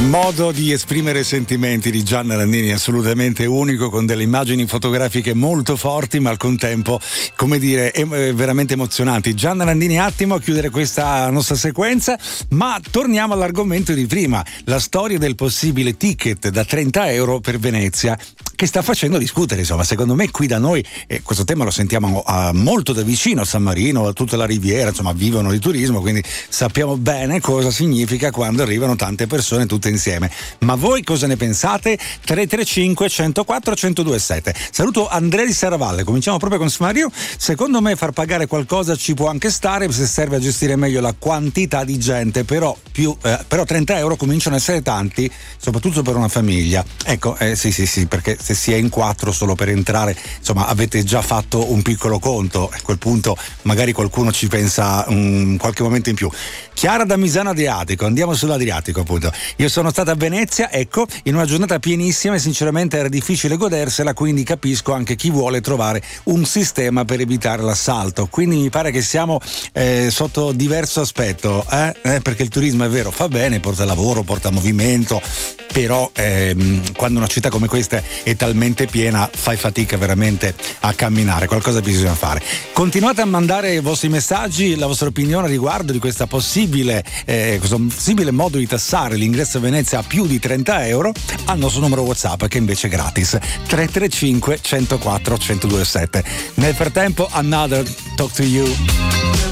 modo di esprimere sentimenti di Gianna Nannini assolutamente unico, con delle immagini fotografiche molto forti ma al contempo, come dire, veramente emozionanti. Gianna Nannini, attimo a chiudere questa nostra sequenza, ma torniamo all'argomento di prima, la storia del possibile ticket da 30 euro per Venezia, che sta facendo discutere. Insomma, secondo me qui da noi questo tema lo sentiamo molto da vicino, a San Marino, a tutta la Riviera, insomma vivono di turismo, quindi sappiamo bene cosa significa quando arrivano tante persone tutte insieme. Ma voi cosa ne pensate? 335 104 1027. Saluto Andrea di Serravalle, cominciamo proprio con Mario. Secondo me far pagare qualcosa ci può anche stare se serve a gestire meglio la quantità di gente, però 30 euro cominciano a essere tanti, soprattutto per una famiglia. Ecco, sì, perché se si è in 4 solo per entrare, insomma avete già fatto un piccolo conto, a quel punto magari qualcuno ci pensa qualche momento in più. Chiara da Misano Adriatico, andiamo sull'Adriatico appunto. Io sono stata a Venezia, ecco, in una giornata pienissima e sinceramente era difficile godersela, quindi capisco anche chi vuole trovare un sistema per evitare l'assalto. Quindi mi pare che siamo sotto diverso aspetto, perché il turismo è vero, fa bene, porta lavoro, porta movimento, però quando una città come questa è talmente piena fai fatica veramente a camminare, qualcosa bisogna fare. Continuate a mandare i vostri messaggi, la vostra opinione a riguardo di questo possibile modo di tassare l'ingresso a Venezia a più di 30 euro al nostro numero WhatsApp, che invece è gratis, 335 104 1027. Nel frattempo, Another Talk to You.